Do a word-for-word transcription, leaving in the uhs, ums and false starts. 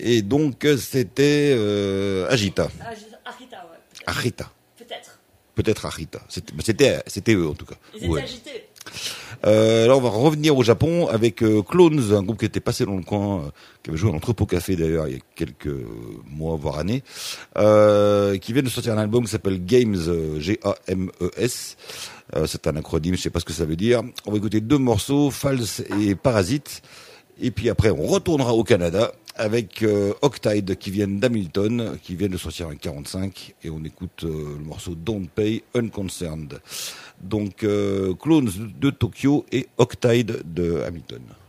Et donc, c'était euh, Agita. Arita, ouais. Peut-être. Arita. Peut-être. Peut-être Arita. C'était, c'était, c'était eux, en tout cas. Ils étaient Ouais. agités. Euh, là, on va revenir au Japon avec euh, Clones, un groupe qui était passé dans le coin, euh, qui avait joué à l'Entrepôt Café d'ailleurs il y a quelques mois, voire années, euh, qui vient de sortir un album qui s'appelle Games, euh, G A M E S. Euh, c'est un acronyme, je sais pas ce que ça veut dire. On va écouter deux morceaux, False et Parasite. Et puis après, on retournera au Canada avec euh, Octide qui viennent d'Hamilton, qui viennent de sortir un quarante-cinq, et on écoute euh, le morceau Don't Pay Unconcerned. Donc euh, Clones de Tokyo et Octide de Hamilton.